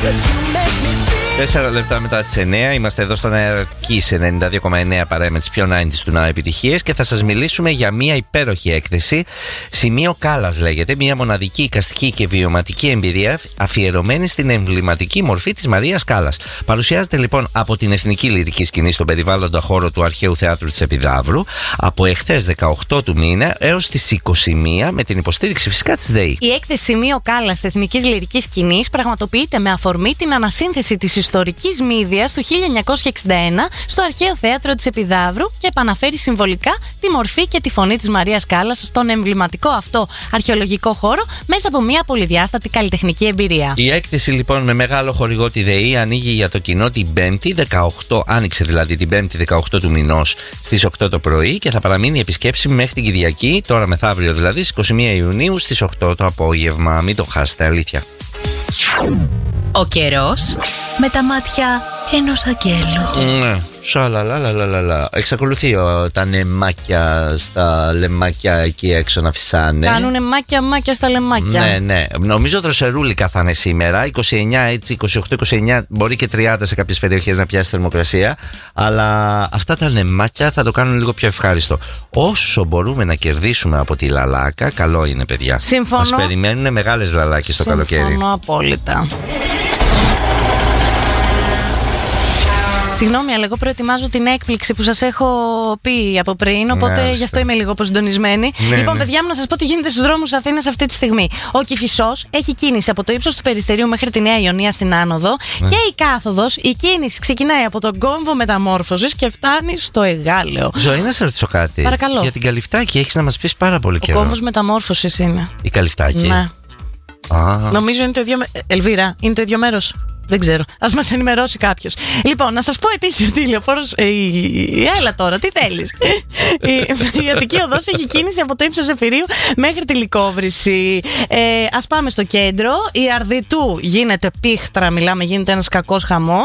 4 λεπτά μετά τις 9 είμαστε εδώ στον αέρα Kiss 92,9 παρέα με τις πιο 90's του Now επιτυχίες και θα σας μιλήσουμε για μια υπέροχη έκθεση. Σημείο Κάλλας λέγεται, μια μοναδική εικαστική και βιωματική εμπειρία αφιερωμένη στην εμβληματική μορφή της Μαρίας Κάλλας. Παρουσιάζεται λοιπόν από την Εθνική Λυρική Σκηνή στον περιβάλλοντα χώρο του Αρχαίου Θεάτρου της Επιδαύρου από εχθές 18 του μήνα έως τις 21 με την υποστήριξη φυσικά της ΔΕΗ. Η έκθεση Σημείο Κάλλας Εθνικής Λυρικής Σκηνής πραγματοποιείται με αφορμή την ανασύνθεση της ιστορικής Μύδιας του 1961 στο Αρχαίο Θέατρο της Επιδαύρου και επαναφέρει συμβολικά τη μορφή και τη φωνή της Μαρίας Κάλλας στον εμβληματικό αυτό αρχαιολογικό χώρο μέσα από μια πολυδιάστατη καλλιτεχνική εμπειρία. Η έκθεση λοιπόν με μεγάλο χορηγό τη ΔΕΗ ανοίγει για το κοινό την 5η 18, άνοιξε δηλαδή την 5η 18 του μηνός στις 8 το πρωί και θα παραμείνει επισκέψιμη μέχρι την Κυριακή, τώρα μεθαύριο δηλαδή, στις 21 Ιουνίου στις 8 το απόγευμα. Μην το χάσετε, αλήθεια. Ο καιρός με τα μάτια ενός αγγέλου. Ναι, σαλαλαλαλαλα. Εξακολουθεί τα νεμάκια στα λεμάκια εκεί έξω να φυσάνε. Κάνουνε μάκια στα λεμάκια. Ναι, ναι. Νομίζω δροσερούλικα θα είναι σήμερα. 29, έτσι, 28-29, μπορεί και 30 σε κάποιες περιοχές να πιάσει θερμοκρασία. Αλλά αυτά τα νεμάκια θα το κάνουν λίγο πιο ευχάριστο. Όσο μπορούμε να κερδίσουμε από τη λαλάκα, καλό είναι, παιδιά. Συμφωνώ. Μας περιμένουν μεγάλες λαλάκες το καλοκαίρι. Συμφωνώ απόλυτα. Συγγνώμη, αλλά εγώ προετοιμάζω την έκπληξη που σας έχω πει από πριν, οπότε γι' αυτό είμαι λίγο αποσυντονισμένη. Ναι, λοιπόν, ναι. παιδιά μου, να σας πω τι γίνεται στους δρόμους Αθήνας αυτή τη στιγμή. Ο Κηφισός έχει κίνηση από το ύψος του Περιστερίου μέχρι τη Νέα Ιωνία στην άνοδο και η κάθοδος, η κίνηση ξεκινάει από τον κόμβο Μεταμόρφωσης και φτάνει στο Εγάλεο. Ζωή, να σε ρωτήσω κάτι. Παρακαλώ. Για την Καλυφτάκη έχεις να μας πεις πάρα πολύ καιρό. Ο κόμβος Μεταμόρφωσης είναι. Η Καλυφτάκη. Ναι. Α. Νομίζω είναι το ίδιο. Ελβίρα, είναι το ίδιο μέρος. Δεν ξέρω. Ας μας ενημερώσει κάποιος. Λοιπόν, να σας πω επίσης ότι η λεωφόρος. Έλα τώρα, τι θέλεις. Η Αττική Οδός έχει κίνηση από το ύψος Ζεφυρίου μέχρι τη Λυκόβρηση. Ας πάμε στο κέντρο. Η Αρδιτού γίνεται πίχτρα, μιλάμε, γίνεται ένας κακός χαμός.